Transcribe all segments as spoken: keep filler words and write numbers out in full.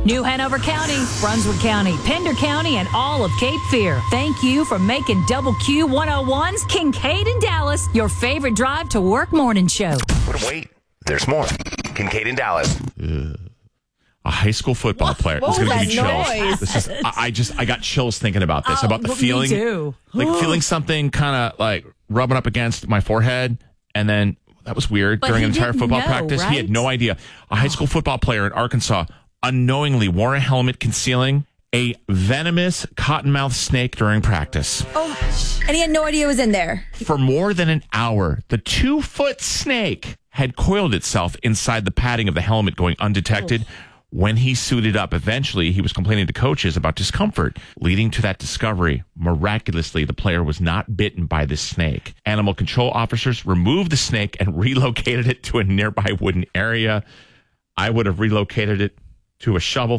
New Hanover County, Brunswick County, Pender County, and all of Cape Fear. Thank you for making Double Q one oh one's Kincaid and Dallas your favorite drive to work morning show. But wait, there's more. Kincaid and Dallas. Ugh. A high school football What? player. What It's going to was give you that chills. noise? This is, I, I just, I got chills thinking about this. Oh, about the well, me feeling, too. like feeling something kind of like rubbing up against my forehead, and then that was weird But during he an entire didn't football know, practice. He had right? no idea. A high school football player in Arkansas unknowingly wore a helmet concealing a venomous cottonmouth snake during practice. Oh, and he had no idea it was in there. For more than an hour, the two-foot snake had coiled itself inside the padding of the helmet, going undetected. Oh. When he suited up, eventually he was complaining to coaches about discomfort, leading to that discovery. Miraculously, the player was not bitten by the snake. Animal control officers removed the snake and relocated it to a nearby wooden area. I would have relocated it to a shovel.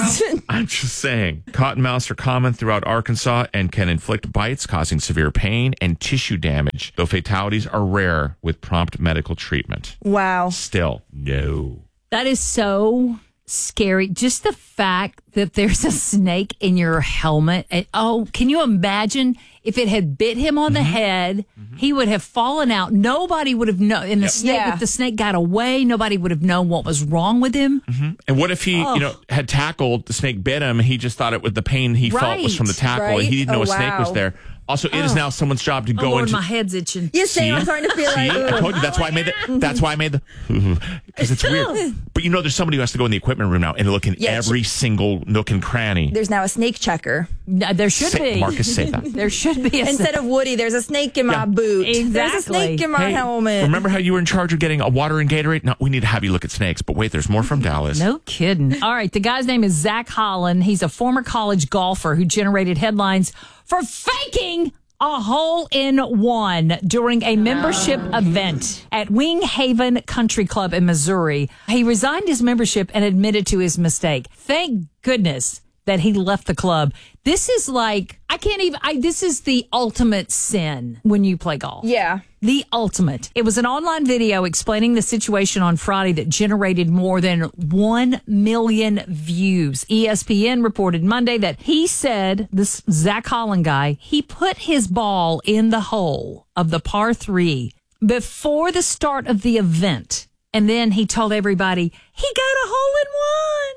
I'm just saying. Cottonmouths are common throughout Arkansas and can inflict bites, causing severe pain and tissue damage, though fatalities are rare with prompt medical treatment. Wow. Still, no. That is so scary. Just the fact that there's a snake in your helmet. And, oh, can you imagine if it had bit him on the Mm-hmm. head? Mm-hmm. He would have fallen out. Nobody would have known. And the Yep. snake, Yeah. if the snake got away, nobody would have known what was wrong with him. Mm-hmm. And what if he, Oh. you know, had tackled, the snake bit him, he just thought it was the pain he felt was Right. from the tackle, Right? and he didn't know Oh, a snake was wow. there. Also, it is Oh. now someone's job to Oh, go Lord, into. my head's itching. You see, See? I'm starting to feel See, like, I ooh. told you that's why I made the. That's why I made the. Because it's weird. But you know, there's somebody who has to go in the equipment room now and look in Yeah, every single nook and cranny. There's now a snake checker. No, there should Say, be. Marcus, say that. There should be a Instead of Woody, there's a snake in my Yeah. boot. There's a Exactly. snake in my Hey, helmet. remember how you were in charge of getting a water and Gatorade? No, we need to have you look at snakes. But wait, there's more from Dallas. No kidding. All right, the guy's name is Zach Holland. He's a former college golfer who generated headlines for faking a hole-in-one during a membership event at Wing Haven Country Club in Missouri. He resigned his membership and admitted to his mistake. Thank goodness that he left the club. This is like, I can't even, I, this is the ultimate sin when you play golf. Yeah. The ultimate. It was an online video explaining the situation on Friday that generated more than one million views. E S P N reported Monday that he said, this Zach Holland guy, he put his ball in the hole of the par three before the start of the event. And then he told everybody, he got a hole in one.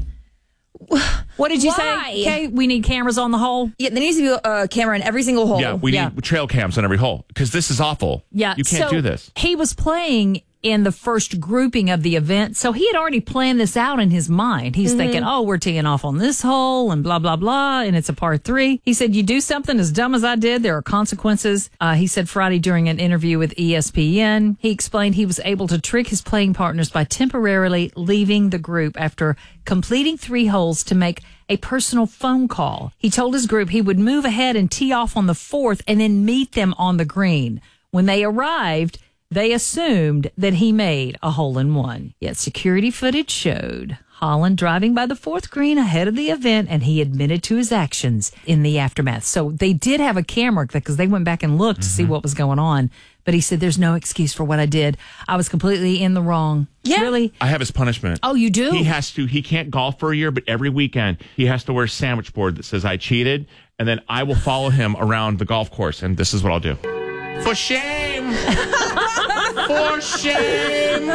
What did you Why? say? Okay, we need cameras on the hole. Yeah, there needs to be a camera in every single hole. Yeah, we Yeah. need trail cams on every hole because this is awful. Yeah, you can't so do this. He was playing in the first grouping of the event, so he had already planned this out in his mind. He's thinking, oh, we're teeing off on this hole and blah, blah, blah, and it's a par three. He said, you do something as dumb as I did, there are consequences. Uh, he said Friday during an interview with E S P N, he explained he was able to trick his playing partners by temporarily leaving the group after completing three holes to make a personal phone call. He told his group he would move ahead and tee off on the fourth and then meet them on the green. When they arrived, they assumed that he made a hole-in-one. Yet security footage showed Holland driving by the fourth green ahead of the event, and he admitted to his actions in the aftermath. So they did have a camera because they went back and looked to see what was going on. But he said, there's no excuse for what I did. I was completely in the wrong. Yeah. Really? I have his punishment. Oh, you do? He has to. He can't golf for a year, but every weekend he has to wear a sandwich board that says "I cheated," and then I will follow him around the golf course, and this is what I'll do. For shame! For shame!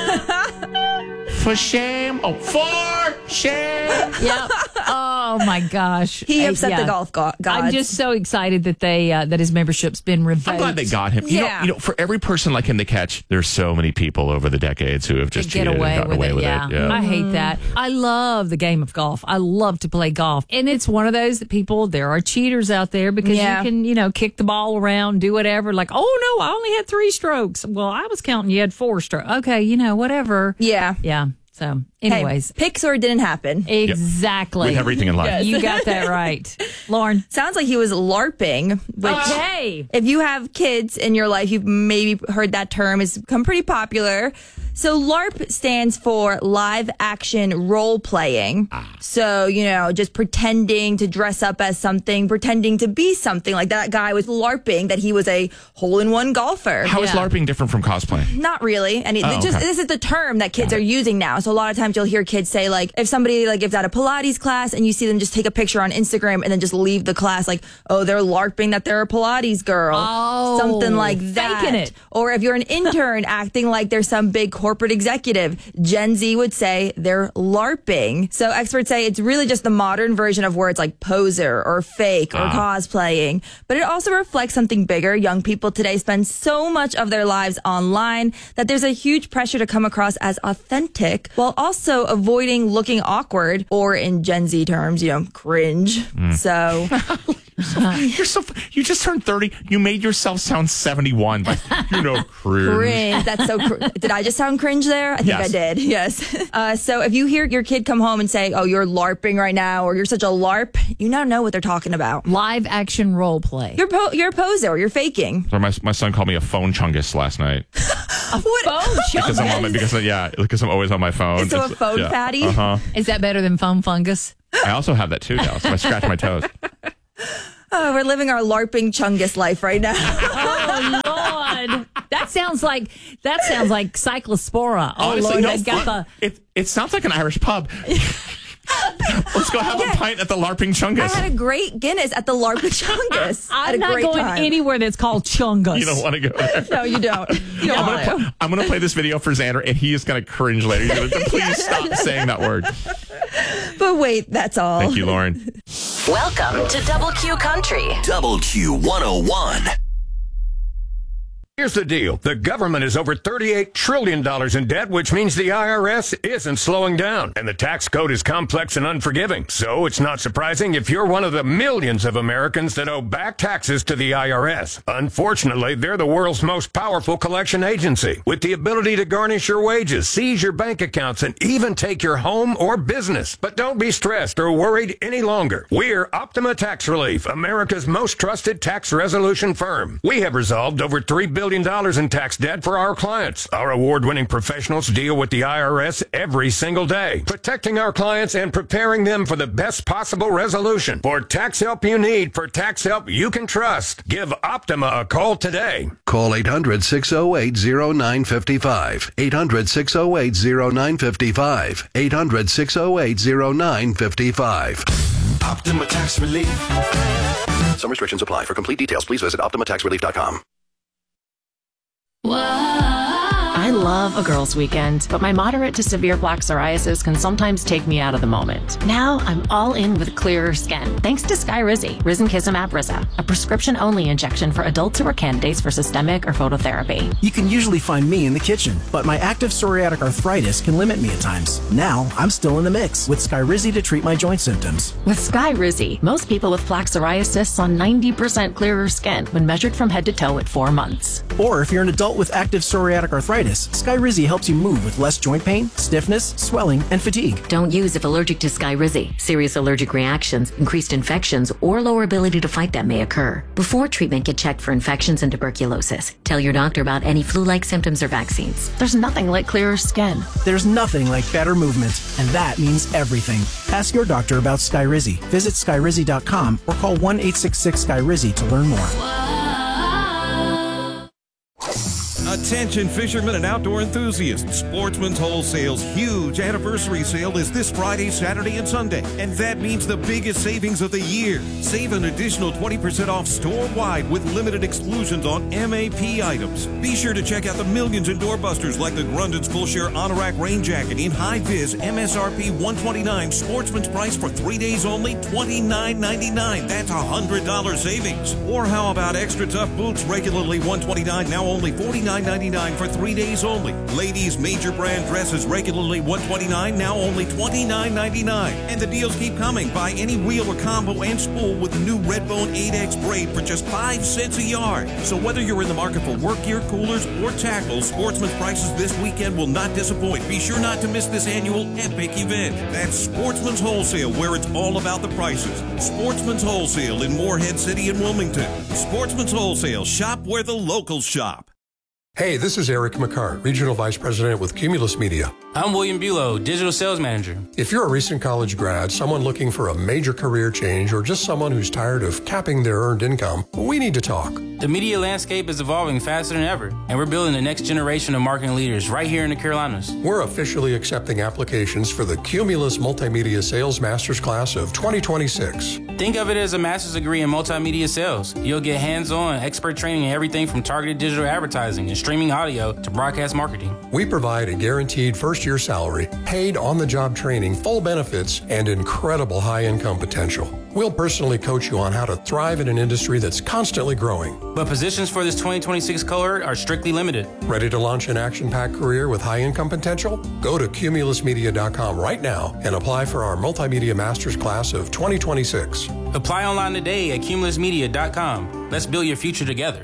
For shame! Oh, for shame! Yep. Oh my gosh. He Uh, upset yeah. the golf go- gods. I'm just so excited that they uh, that his membership's been revoked. I'm glad they got him. You Yeah. know, you know, for every person like him to catch, there's so many people over the decades who have just get cheated away and gotten with away it. with Yeah. it. Yeah. I hate that. I love the game of golf. I love to play golf. And it's one of those that people, there are cheaters out there because Yeah. you can, you know, kick the ball around, do whatever. Like, oh no, I only had three strokes. Well, I was counting you had four strokes. Okay, you know, whatever. Yeah. Yeah. So, Hey, anyways. pics or it didn't happen. Exactly. With everything in life. Yes. You got that right. Lauren. Sounds like he was LARPing, which Okay. if you have kids in your life, you've maybe heard that term has become pretty popular. So LARP stands for live action role playing. Ah. So, you know, just pretending to dress up as something, pretending to be something. Like that guy was LARPing that he was a hole-in-one golfer. How yeah. is LARPing different from cosplay? Not really. And it, oh, just okay. this is the term that kids are using now. So a lot of times you'll hear kids say, like, if somebody like gives out a Pilates class and you see them just take a picture on Instagram and then just leave the class like, oh, they're LARPing that they're a Pilates girl. Oh, something like that. faking it. Or if you're an intern acting like there's some big corporate executive, Gen Z would say they're LARPing. So experts say it's really just the modern version of words like poser or fake or uh. cosplaying. But it also reflects something bigger. Young people today spend so much of their lives online that there's a huge pressure to come across as authentic while also avoiding looking awkward or, in Gen Z terms, you know, cringe. Mm. So... You're so. You just turned thirty. You made yourself sound seventy-one. Like, you know, cringe. Cringe. That's so. Cr- did I just sound cringe there? I think yes. I did. Yes. Uh, so if you hear your kid come home and say, "Oh, you're LARPing right now," or "You're such a LARP," you now know what they're talking about. Live action role play. You're po- you're a poser. You're faking. So my my son called me a phone chungus last night. A phone chungus? Because I'm on my, because of, yeah, because I'm always on my phone. So it's, a phone yeah. fatty. Uh huh. Is that better than phone fungus? I also have that too now. So I scratch my toes. Oh, we're living our LARPing chungus life right now. Oh Lord, that sounds like that sounds like cyclospora. Oh Honestly, Lord, no, they've got the. It it sounds like an Irish pub. Let's go have yeah. a pint at the LARPing Chungus. I had a great Guinness at the LARPing Chungus. I'm not going time. anywhere that's called Chungus. You don't want to go there. No, you don't. You don't I'm want gonna to. Play, I'm going to play this video for Xander, and he is going to cringe later. He's going to please stop saying that word. But wait, that's all. Thank you, Lauren. Welcome to Double Q Country. Double Q one oh one. Here's the deal. The government is over thirty-eight trillion dollars in debt, which means the I R S isn't slowing down. And the tax code is complex and unforgiving. So it's not surprising if you're one of the millions of Americans that owe back taxes to the I R S. Unfortunately, they're the world's most powerful collection agency, with the ability to garnish your wages, seize your bank accounts, and even take your home or business. But don't be stressed or worried any longer. We're Optima Tax Relief, America's most trusted tax resolution firm. We have resolved over three billion dollars in tax debt for our clients. Our award-winning professionals deal with the I R S every single day, protecting our clients and preparing them for the best possible resolution. For tax help you need, for tax help you can trust, give Optima a call today. Call eight hundred, six oh eight, oh nine five five. eight hundred, six oh eight, oh nine five five. eight hundred, six oh eight, oh nine five five. Optima Tax Relief. Some restrictions apply. For complete details, please visit optima tax relief dot com. I love a girls' weekend, but my moderate to severe plaque psoriasis can sometimes take me out of the moment. Now I'm all in with clearer skin, thanks to Skyrizi, Risankizumab Riza, a prescription-only injection for adults who are candidates for systemic or phototherapy. You can usually find me in the kitchen, but my active psoriatic arthritis can limit me at times. Now I'm still in the mix with Skyrizi to treat my joint symptoms. With Skyrizi, most people with plaque psoriasis saw ninety percent clearer skin when measured from head to toe at four months. Or if you're an adult with active psoriatic arthritis, Skyrizi helps you move with less joint pain, stiffness, swelling, and fatigue. Don't use if allergic to Skyrizi. Serious allergic reactions, increased infections, or lower ability to fight them may occur. Before treatment, get checked for infections and tuberculosis. Tell your doctor about any flu-like symptoms or vaccines. There's nothing like clearer skin. There's nothing like better movement, and that means everything. Ask your doctor about Skyrizi. Visit Skyrizi dot com or call one eight six six Skyrizi to learn more. Attention fishermen and outdoor enthusiasts. Sportsman's Wholesale's huge anniversary sale is this Friday, Saturday, and Sunday. And that means the biggest savings of the year. Save an additional twenty percent off store-wide with limited exclusions on M A P items. Be sure to check out the millions in doorbusters like the Grundon's Full Share Anorak Rain Jacket in high-vis M S R P one twenty-nine. Sportsman's price for three days only, twenty-nine ninety-nine. That's a one hundred dollars savings. Or how about extra tough boots, regularly one twenty-nine, now only forty-nine ninety-nine for three days only. Ladies' major brand dresses, regularly one twenty-nine, now only twenty-nine ninety-nine. And the deals keep coming. Buy any wheel or combo and spool with the new Redbone eight X braid for just five cents a yard. So whether you're in the market for work gear, coolers, or tackle, Sportsman's prices this weekend will not disappoint. Be sure not to miss this annual epic event. That's Sportsman's Wholesale, where it's all about the prices. Sportsman's Wholesale in Morehead City and Wilmington. Sportsman's Wholesale, shop where the locals shop. Hey, this is Eric McCart, Regional Vice President with Cumulus Media. I'm William Bulow, Digital Sales Manager. If you're a recent college grad, someone looking for a major career change, or just someone who's tired of capping their earned income, we need to talk. The media landscape is evolving faster than ever, and we're building the next generation of marketing leaders right here in the Carolinas. We're officially accepting applications for the Cumulus Multimedia Sales Masters Class of twenty twenty-six. Think of it as a master's degree in multimedia sales. You'll get hands-on expert training in everything from targeted digital advertising and streaming audio to broadcast marketing. We provide a guaranteed first-year salary, paid on-the-job training, full benefits, and incredible high-income potential. We'll personally coach you on how to thrive in an industry that's constantly growing. But positions for this twenty twenty-six cohort are strictly limited. Ready to launch an action-packed career with high-income potential? Go to cumulus media dot com right now and apply for our Multimedia Masters Class of twenty twenty-six. Apply online today at cumulus media dot com. Let's build your future together.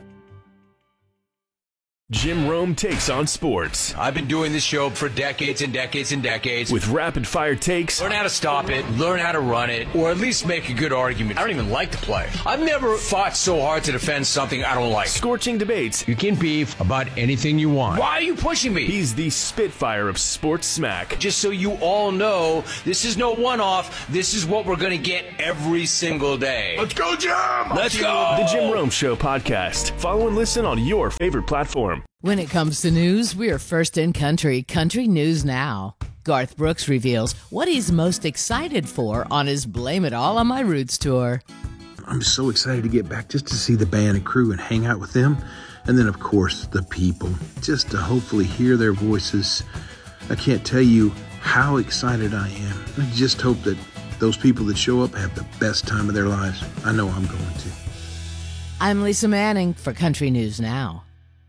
Jim Rome takes on sports. I've been doing this show for decades and decades and decades. With rapid-fire takes. Learn how to stop it, learn how to run it, or at least make a good argument. I don't even like to play. I've never fought so hard to defend something I don't like. Scorching debates. You can beef about anything you want. Why are you pushing me? He's the Spitfire of sports smack. Just so you all know, this is no one-off. This is what we're going to get every single day. Let's go, Jim! Let's go! The Jim Rome Show podcast. Follow and listen on your favorite platform. When it comes to news, we're first in country. Country News Now. Garth Brooks reveals what he's most excited for on his Blame It All on My Roots tour. I'm so excited to get back just to see the band and crew and hang out with them. And then, of course, the people. Just to hopefully hear their voices. I can't tell you how excited I am. I just hope that those people that show up have the best time of their lives. I know I'm going to. I'm Lisa Manning for Country News Now.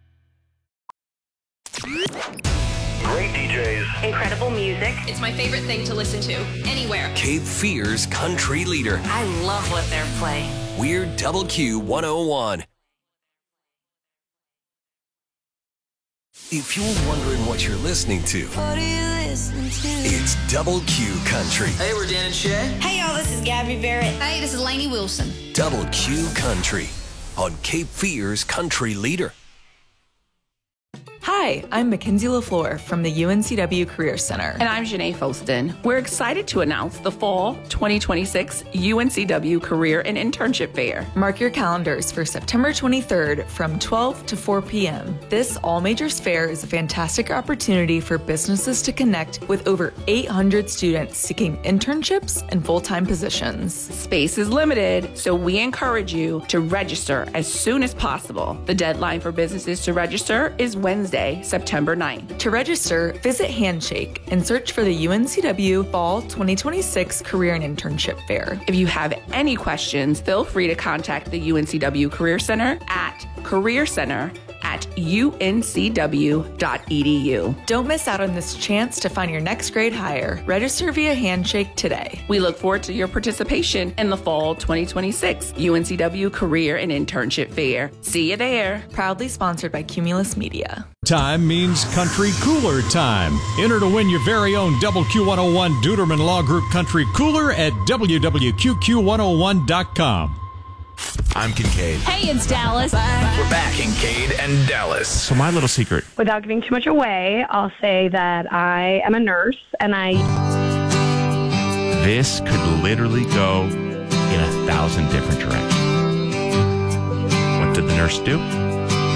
Great D Js. Incredible music. It's my favorite thing to listen to anywhere. Cape Fear's country leader. I love what they're playing. We're Double Q one oh one. If you're wondering what you're listening to, What are you listening to? it's Double Q Country. Hey, we're Dan and Shay. Hey y'all, this is Gabby Barrett. Hey, this is Lainey Wilson. Double Q Country on Cape Fear's country leader. Hi, I'm Mackenzie LaFleur from the U N C W Career Center. And I'm Janae Foston. We're excited to announce the Fall twenty twenty-six U N C W Career and Internship Fair. Mark your calendars for September twenty-third from twelve to four p.m. This all-majors fair is a fantastic opportunity for businesses to connect with over eight hundred students seeking internships and full-time positions. Space is limited, so we encourage you to register as soon as possible. The deadline for businesses to register is Wednesday, September ninth. To register, visit Handshake and search for the U N C W Fall twenty twenty-six Career and Internship Fair. If you have any questions, feel free to contact the U N C W Career Center at Career Center at U N C W dot E D U. Don't miss out on this chance to find your next grade hire. Register via Handshake today. We look forward to your participation in the Fall twenty twenty-six U N C W Career and Internship Fair. See you there. Proudly sponsored by Cumulus Media. Time means country cooler time. Enter to win your very own Double Q one oh one Duderman Law Group Country Cooler at W W Q Q one oh one dot com. I'm Kincaid. Hey, it's Dallas. We're back, Kincaid and Dallas. So my little secret. Without giving too much away, I'll say that I am a nurse and I... This could literally go in a thousand different directions. What did the nurse do?